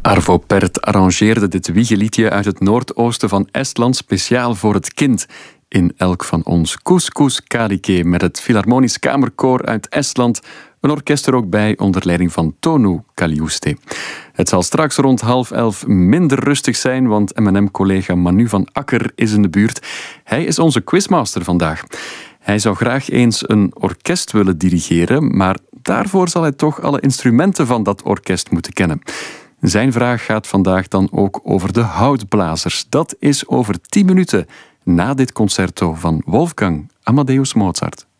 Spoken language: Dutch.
Arvo Pärt arrangeerde dit wiegeliedje uit het noordoosten van Estland speciaal voor het kind. In Elk van ons Couscous Kadike met het Philharmonisch Kamerkoor uit Estland. Een orkest er ook bij onder leiding van Tonu Kaljuste. Het zal straks rond 10:30 minder rustig zijn, want M&M-collega Manu van Akker is in de buurt. Hij is onze quizmaster vandaag. Hij zou graag eens een orkest willen dirigeren, maar daarvoor zal hij toch alle instrumenten van dat orkest moeten kennen. Zijn vraag gaat vandaag dan ook over de houtblazers. Dat is over 10 minuten na dit concerto van Wolfgang Amadeus Mozart.